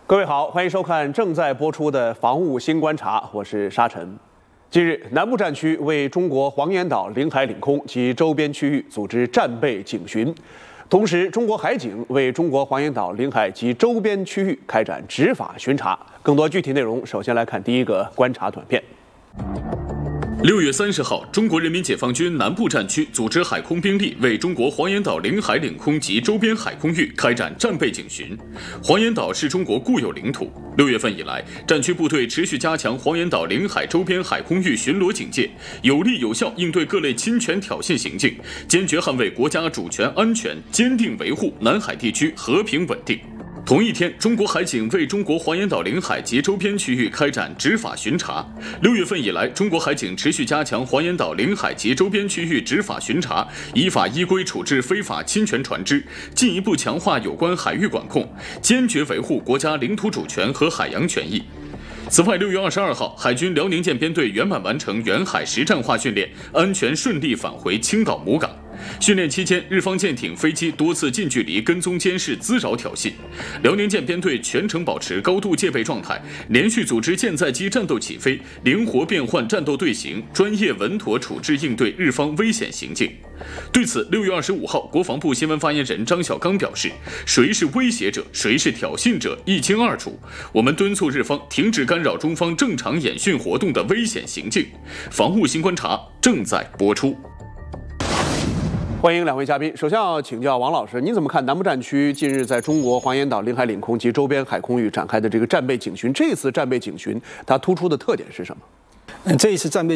各位好，欢迎收看正在播出的《防务新观察》，我是沙尘。近日，南部战区为中国黄岩岛领海领空及周边区域组织战备警巡，同时，中国海警为中国黄岩岛领海及周边区域开展执法巡查。更多具体内容，首先来看第一个观察短片。 6月30号，中国人民解放军南部战区组织海空兵力为中国黄岩岛领海领空及周边海空域开展战备警巡。黄岩岛是中国固有领土。6月份以来，战区部队持续加强黄岩岛领海周边海空域巡逻警戒，有力有效应对各类侵权挑衅行径，坚决捍卫国家主权安全，坚定维护南海地区和平稳定。同一天，中国海警为中国黄岩岛领海及周边区域开展执法巡查。6月份以来，中国海警持续加强黄岩岛领海及周边区域执法巡查，依法依规处置非法侵权船只，进一步强化有关海域管控，坚决维护国家领土主权和海洋权益。此外，6月22号，海军辽宁舰编队圆满完成远海实战化训练，安全顺利返回青岛母港。训练期间，日方舰艇、飞机多次近距离跟踪监视、滋扰挑衅，辽宁舰编队全程保持高度戒备状态，连续组织舰载机战斗起飞，灵活变换战斗队形，专业稳妥处置应对日方危险行径。对此，6月25号，国防部新闻发言人张小刚表示，谁是威胁者，谁是挑衅者，一清二楚。我们敦促日方停止干扰中方正常演训活动的危险行径。防务新观察正在播出。 欢迎两位嘉宾。首先要请教王老师，你怎么看南部战区近日在中国黄岩岛领海领空及周边海空域展开的这个战备警巡？这次战备警巡它突出的特点是什么？ 这一次战备